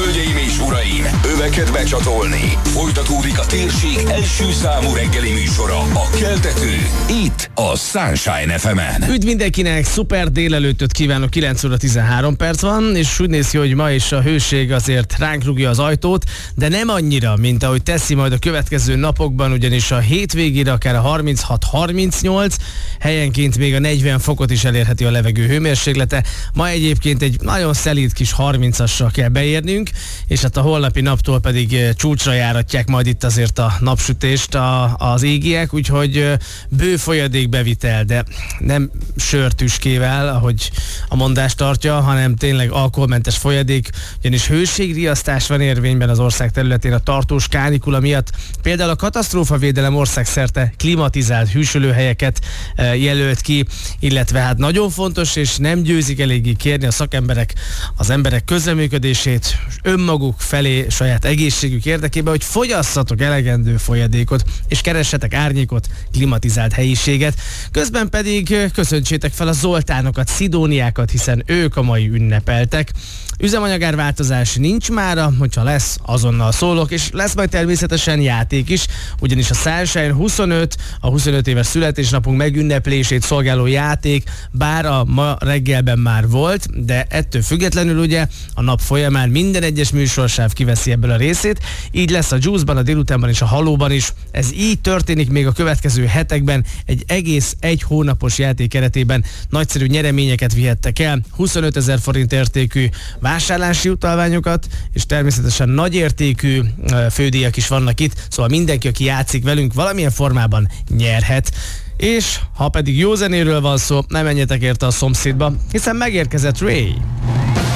Hölgyeim és uraim, öveket becsatolni. Folytatódik a térség első számú reggeli műsora, a Keltető, itt a Sunshine FM-en. Üdv mindenkinek, szuper délelőttöt kívánok, 9 óra 13 perc van, és úgy néz ki, hogy ma is a hőség azért ránk rúgja az ajtót, de nem annyira, mint ahogy teszi majd a következő napokban, ugyanis a hétvégére akár a 36-38, helyenként még a 40 fokot is elérheti a levegő hőmérséklete. Ma egyébként egy nagyon szelíd kis 30-assal kell beérnünk, és hát a holnapi naptól pedig csúcsra járatják majd itt azért a napsütést az égiek, úgyhogy bő folyadékbevitel, de nem sörtüskével, ahogy a mondás tartja, hanem tényleg alkoholmentes folyadék, ugyanis hőségriasztás van érvényben az ország területén a tartós kánikula miatt. Például a katasztrófavédelem országszerte klimatizált hűsölőhelyeket jelölt ki, illetve hát nagyon fontos, és nem győzik eléggé kérni a szakemberek az emberek közreműködését önmaguk felé saját egészségük érdekében, hogy fogyasszatok elegendő folyadékot, és keressetek árnyékot, klimatizált helyiséget. Közben pedig köszöntsétek fel a Zoltánokat, Szidóniákat, hiszen ők a mai ünnepeltek. Üzemanyagárváltozás nincs mára, hogyha lesz, azonnal szólok, és lesz majd természetesen játék is, ugyanis a Sunshine 25, a 25 éves születésnapunk megünneplését szolgáló játék, bár a ma reggelben már volt, de ettől függetlenül ugye a nap folyamán minden egyes műsorsáv kiveszi ebből a részét, így lesz a Juice-ban, a délutánban és a Hallóban is. Ez így történik még a következő hetekben, egy egész egy hónapos játék keretében nagyszerű nyereményeket vihettek el, 25 000 forint értékű vásárlási utalványokat, és természetesen nagyértékű fődíjak is vannak itt, szóval mindenki, aki játszik velünk, valamilyen formában nyerhet. És ha pedig jó zenéről van szó, ne menjetek érte a szomszédba, hiszen megérkezett Ray.